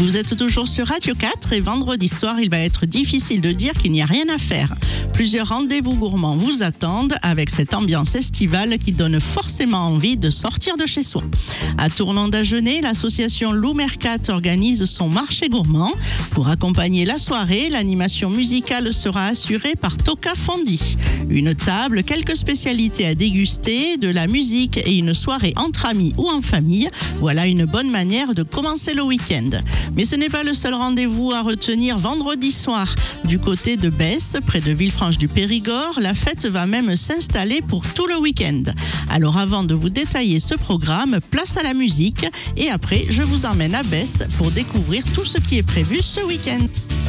Vous êtes toujours sur Radio 4 et vendredi soir, il va être difficile de dire qu'il n'y a rien à faire. Plusieurs rendez-vous gourmands vous attendent avec cette ambiance estivale qui donne forcément envie de sortir de chez soi. À Tournon d'Agenais, l'association Lou Mercat organise son marché gourmand. Pour accompagner la soirée, l'animation musicale sera assurée par Toka Fondi. Une table, quelques spécialités à déguster, de la musique et une soirée entre amis ou en famille. Voilà une bonne manière de commencer le week-end. Mais ce n'est pas le seul rendez-vous à retenir vendredi soir. Du côté de Besse, près de Villefranche-du-Périgord, la fête va même s'installer pour tout le week-end. Alors avant de vous détailler ce programme, place à la musique et après je vous emmène à Besse pour découvrir tout ce qui est prévu ce week-end.